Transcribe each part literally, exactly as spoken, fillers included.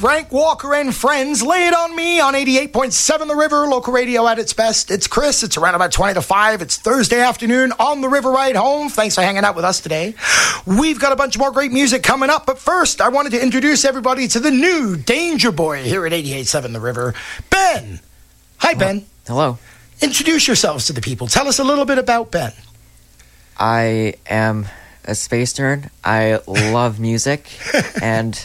Frank Walker and Friends. Lay it on me on eighty-eight point seven The River, local radio at its best. It's Chris. It's around about twenty to five. It's Thursday afternoon on the river ride home. Thanks for hanging out with us today. We've got a bunch more great music coming up, but first, I wanted to introduce everybody to the new Danger Boy here at eighty-eight point seven The River. Ben. Hi, Ben. Hello. Introduce yourselves to the people. Tell us a little bit about Ben. I am a space nerd. I love music, and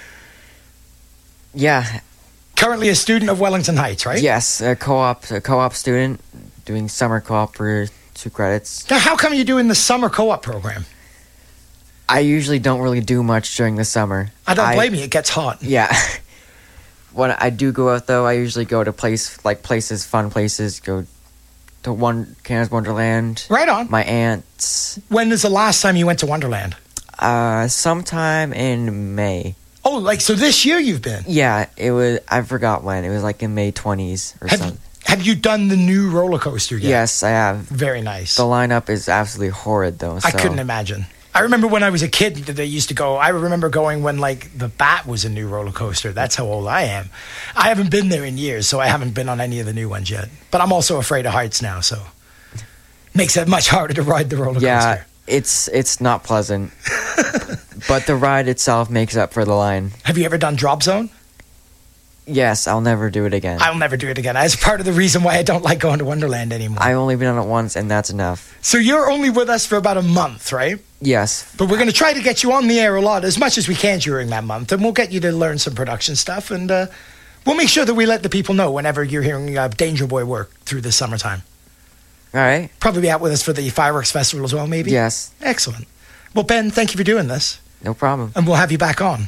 yeah. Currently a student of Wellington Heights, right? Yes, a co-op, a co-op student doing summer co-op for two credits. Now, how come you're doing the summer co-op program? I usually don't really do much during the summer. I don't I, blame you. It gets hot. Yeah. When I do go out, though, I usually go to place like places, fun places. Go to one Canada's Wonderland. Right on. My aunt's. When is the last time you went to Wonderland? Uh, sometime in May. Oh, like, so this year you've been? Yeah, it was, I forgot when. It was like in May twentieth or have, something. Have you done the new roller coaster yet? Yes, I have. Very nice. The lineup is absolutely horrid, though. So. I couldn't imagine. I remember when I was a kid that they used to go, I remember going when, like, the Bat was a new roller coaster. That's how old I am. I haven't been there in years, so I haven't been on any of the new ones yet. But I'm also afraid of heights now, so makes it much harder to ride the roller yeah, coaster. Yeah, it's, it's not pleasant. But the ride itself makes up for the line. Have you ever done Drop Zone? Yes, I'll never do it again. I'll never do it again. That's part of the reason why I don't like going to Wonderland anymore. I've only been on it once, and that's enough. So you're only with us for about a month, right? Yes. But we're going to try to get you on the air a lot, as much as we can during that month, and we'll get you to learn some production stuff, and uh, we'll make sure that we let the people know whenever you're hearing uh, Danger Boy work through the summertime. All right. Probably be out with us for the Fireworks Festival as well, maybe? Yes. Excellent. Well, Ben, thank you for doing this. No problem. And we'll have you back on.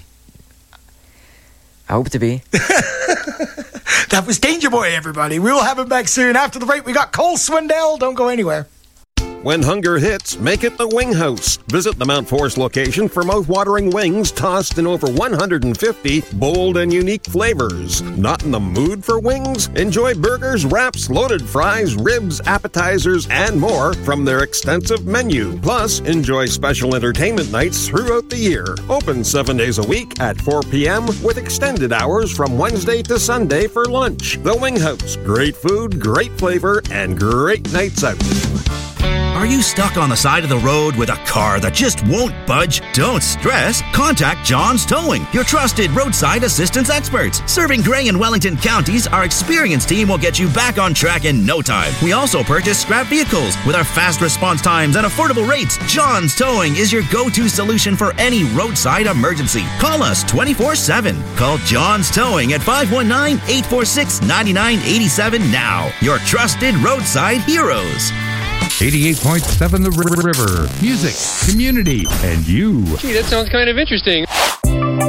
I hope to be. That was Danger Boy, everybody. We will have him back soon. After the break, we got Cole Swindell. Don't go anywhere. When hunger hits, make it the Wing House. Visit the Mount Forest location for mouth-watering wings tossed in over one hundred fifty bold and unique flavors. Not in the mood for wings? Enjoy burgers, wraps, loaded fries, ribs, appetizers, and more from their extensive menu. Plus, enjoy special entertainment nights throughout the year. Open seven days a week at four p.m. with extended hours from Wednesday to Sunday for lunch. The Wing House. Great food, great flavor, and great nights out. Are you stuck on the side of the road with a car that just won't budge? Don't stress. Contact John's Towing, your trusted roadside assistance experts. Serving Grey and Wellington counties, our experienced team will get you back on track in no time. We also purchase scrap vehicles. With our fast response times and affordable rates, John's Towing is your go-to solution for any roadside emergency. Call us twenty-four seven. Call John's Towing at five one nine, eight four six, nine nine eight seven now. Your trusted roadside heroes. eighty-eight point seven The River. Music, community, and you. Gee, that sounds kind of interesting.